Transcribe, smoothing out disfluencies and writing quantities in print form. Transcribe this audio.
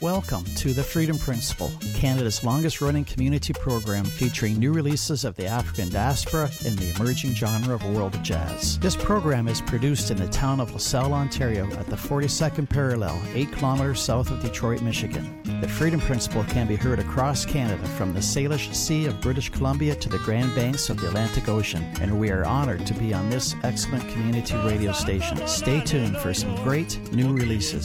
Welcome to The Freedom Principle, Canada's longest-running community program featuring new releases of the African diaspora and the emerging genre of world jazz. This program is produced in the town of LaSalle, Ontario at the 42nd parallel, 8 kilometers south of Detroit, Michigan. The Freedom Principle can be heard across Canada from the Salish Sea of British Columbia to the Grand Banks of the Atlantic Ocean, and we are honored to be on this excellent community radio station. Stay tuned for some great new releases.